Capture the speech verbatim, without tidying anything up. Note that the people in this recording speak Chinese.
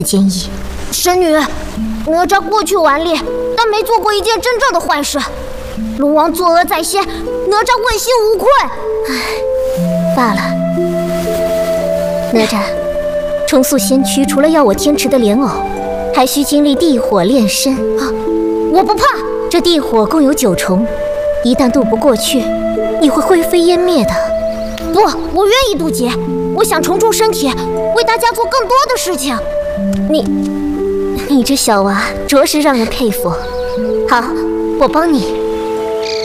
坚毅。 神女，哪吒过去顽劣，但没做过一件真正的坏事。龙王作恶在先，哪吒问心无愧。 唉，罢了。哪吒，重塑仙躯除了要我天池的莲藕，还需经历地火炼身。 啊，我不怕。 这地火共有九重，一旦渡不过去，你会灰飞烟灭的。 不，我愿意渡劫。我想重铸身体，为大家做更多的事情。 你，你这小娃着实让人佩服。好，我帮你。